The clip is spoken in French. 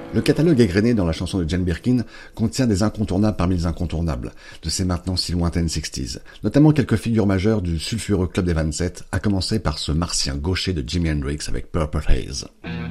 Le catalogue égrené dans la chanson de Jane Birkin contient des incontournables parmi les incontournables de ces maintenant si lointaines 60s, notamment quelques figures majeures du sulfureux Club des 27, à commencer par ce martien gaucher de Jimi Hendrix avec Purple Haze.